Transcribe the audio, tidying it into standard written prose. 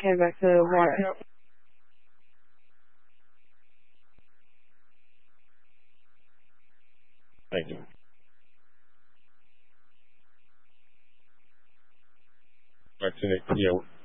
head back to the water. Yep. Thank you. Martinique, yeah.